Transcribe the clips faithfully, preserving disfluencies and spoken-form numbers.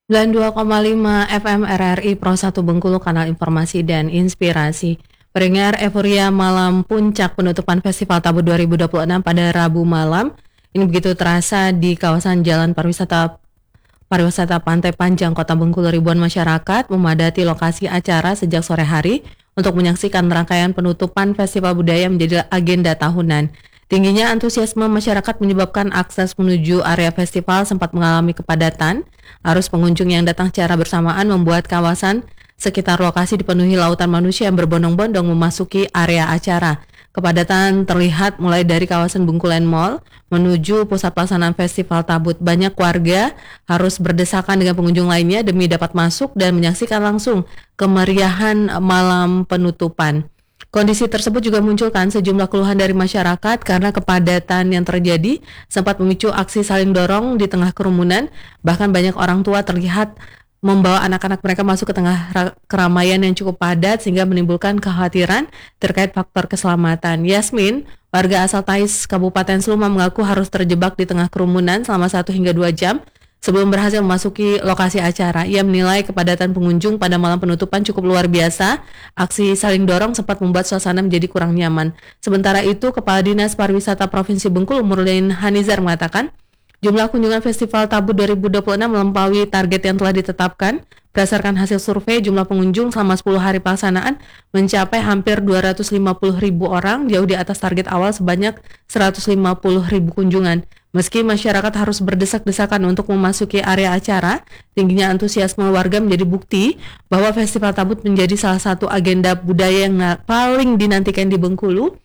sembilan puluh dua koma lima F M R R I Pro satu Bengkulu, kanal informasi dan inspirasi. Pendengar, euforia malam puncak penutupan Festival Tabut dua ribu dua puluh enam pada Rabu malam ini begitu terasa di kawasan Jalan Pariwisata Pariwisata Pantai Panjang Kota Bengkulu. Ribuan masyarakat memadati lokasi acara sejak sore hari untuk menyaksikan rangkaian penutupan Festival Budaya menjadi agenda tahunan. Tingginya antusiasme masyarakat menyebabkan akses menuju area festival sempat mengalami kepadatan. Arus pengunjung yang datang secara bersamaan membuat kawasan sekitar lokasi dipenuhi lautan manusia yang berbondong-bondong memasuki area acara. Kepadatan terlihat mulai dari kawasan Bengkulen Mall menuju pusat pelaksanaan Festival Tabut. Banyak warga harus berdesakan dengan pengunjung lainnya demi dapat masuk dan menyaksikan langsung kemeriahan malam penutupan. Kondisi tersebut juga munculkan sejumlah keluhan dari masyarakat karena kepadatan yang terjadi sempat memicu aksi saling dorong di tengah kerumunan. Bahkan banyak orang tua terlihat membawa anak-anak mereka masuk ke tengah keramaian yang cukup padat sehingga menimbulkan kekhawatiran terkait faktor keselamatan. Yasmin, warga asal Tais, Kabupaten Sluma, mengaku harus terjebak di tengah kerumunan selama satu hingga dua jam sebelum berhasil memasuki lokasi acara. Ia menilai kepadatan pengunjung pada malam penutupan cukup luar biasa. Aksi saling dorong sempat membuat suasana menjadi kurang nyaman. Sementara itu, Kepala Dinas Pariwisata Provinsi Bengkulu, Murlin Hanizar, mengatakan jumlah kunjungan Festival Tabut dua ribu dua puluh enam melampaui target yang telah ditetapkan. Berdasarkan hasil survei, jumlah pengunjung selama sepuluh hari pelaksanaan mencapai hampir dua ratus lima puluh ribu orang, jauh di atas target awal sebanyak seratus lima puluh ribu kunjungan. Meski masyarakat harus berdesak-desakan untuk memasuki area acara, tingginya antusiasme warga menjadi bukti bahwa Festival Tabut menjadi salah satu agenda budaya yang paling dinantikan di Bengkulu.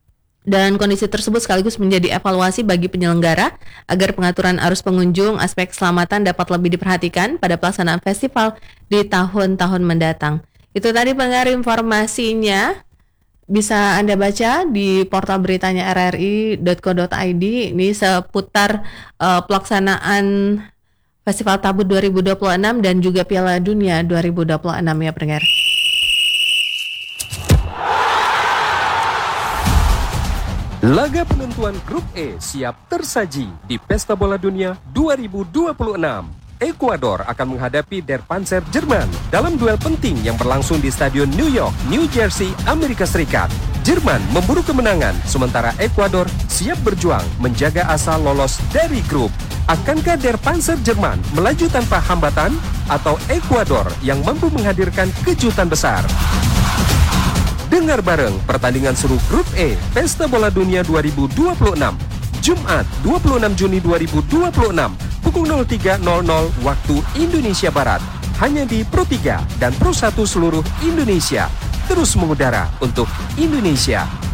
Dan kondisi tersebut sekaligus menjadi evaluasi bagi penyelenggara agar pengaturan arus pengunjung, aspek keselamatan dapat lebih diperhatikan pada pelaksanaan festival di tahun-tahun mendatang. Itu tadi pendengar informasinya, bisa Anda baca di portal beritanya r r i dot co dot i d. Ini seputar uh, pelaksanaan Festival Tabut dua ribu dua puluh enam dan juga Piala Dunia dua ribu dua puluh enam ya pendengar. Laga penentuan Grup E siap tersaji di Pesta Bola Dunia dua ribu dua puluh enam. Ekuador akan menghadapi Der Panzer Jerman dalam duel penting yang berlangsung di Stadion New York, New Jersey, Amerika Serikat. Jerman memburu kemenangan, sementara Ekuador siap berjuang menjaga asa lolos dari grup. Akankah Der Panzer Jerman melaju tanpa hambatan atau Ekuador yang mampu menghadirkan kejutan besar? Dengar bareng pertandingan seru Grup E Pesta Bola Dunia dua ribu dua puluh enam, Jumat dua puluh enam Juni dua ribu dua puluh enam, pukul nol tiga nol nol waktu Indonesia Barat, hanya di Pro tiga dan Pro satu seluruh Indonesia. Terus mengudara untuk Indonesia.